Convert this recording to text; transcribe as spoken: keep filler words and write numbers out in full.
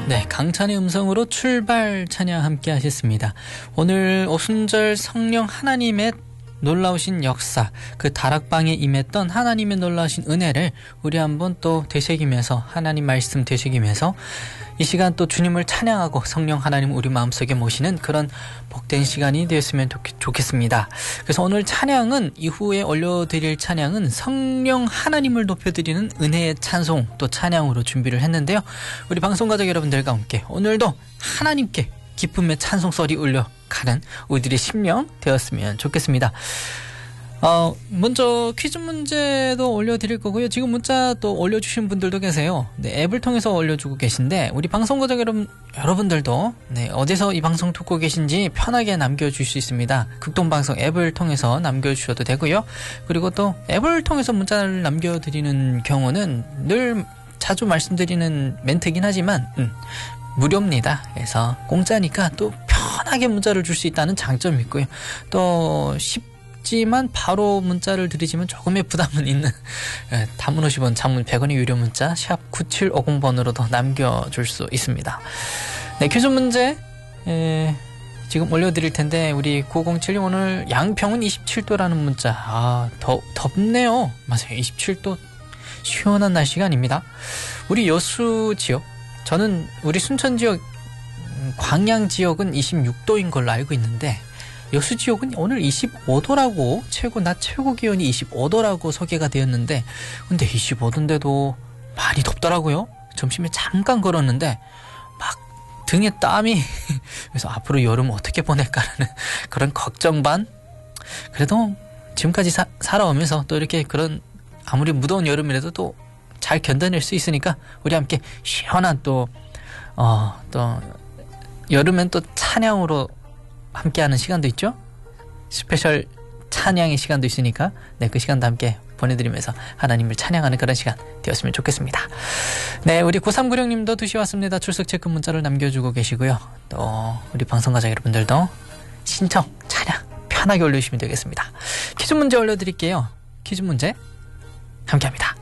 네, 강찬의 음성으로 출발 찬양 함께 하셨습니다. 오늘 오순절 성령 하나님의 놀라우신 역사, 그 다락방에 임했던 하나님의 놀라우신 은혜를 우리 한번 또 되새기면서, 하나님 말씀 되새기면서 이 시간 또 주님을 찬양하고 성령 하나님 우리 마음속에 모시는 그런 복된 시간이 되었으면 좋겠습니다. 그래서 오늘 찬양은, 이후에 올려드릴 찬양은 성령 하나님을 높여드리는 은혜의 찬송, 또 찬양으로 준비를 했는데요. 우리 방송가족 여러분들과 함께 오늘도 하나님께 기쁨의 찬송소리 울려가는 우리들의 심령 되었으면 좋겠습니다. 어, 먼저 퀴즈 문제도 올려드릴 거고요. 지금 문자 또 올려주신 분들도 계세요. 네, 앱을 통해서 올려주고 계신데, 우리 방송가족 여러분, 여러분들도 네, 어디서 이 방송 듣고 계신지 편하게 남겨줄 수 있습니다. 극동방송 앱을 통해서 남겨주셔도 되고요. 그리고 또 앱을 통해서 문자를 남겨드리는 경우는 늘 자주 말씀드리는 멘트긴 하지만 음, 무료입니다. 그래서 공짜니까 또 편하게 문자를 줄 수 있다는 장점이 있고요. 또 쉽지만 바로 문자를 드리지만 조금의 부담은 있는 단문 오십 원, 장문 백 원의 유료 문자 샵 구칠오공 번으로도 남겨줄 수 있습니다. 네, 퀴즈 문제 에, 지금 올려드릴 텐데, 우리 구공칠님 오늘 양평은 이십칠 도라는 문자. 아, 더, 덥네요. 맞아요. 이십칠 도 시원한 날씨가 아닙니다. 우리 여수 지역, 저는 우리 순천 지역, 광양 지역은 이십육 도인 걸로 알고 있는데, 여수 지역은 오늘 이십오 도라고, 최고 낮 최고 기온이 이십오 도라고 소개가 되었는데, 근데 이십오 도인데도 많이 덥더라고요. 점심에 잠깐 걸었는데 막 등에 땀이 그래서 앞으로 여름 어떻게 보낼까라는 그런 걱정 반. 그래도 지금까지 사, 살아오면서 또 이렇게 그런, 아무리 무더운 여름이라도 또 잘 견뎌낼 수 있으니까 우리 함께 시원한 또, 어, 또 여름엔 또 찬양으로 함께하는 시간도 있죠. 스페셜 찬양의 시간도 있으니까 네, 그 시간도 함께 보내드리면서 하나님을 찬양하는 그런 시간 되었으면 좋겠습니다. 네, 우리 구삼구육님도 두 시 왔습니다. 출석 체크 문자를 남겨주고 계시고요. 또 우리 방송가족 여러분들도 신청, 찬양 편하게 올려주시면 되겠습니다. 퀴즈 문제 올려드릴게요. 퀴즈 문제 함께합니다.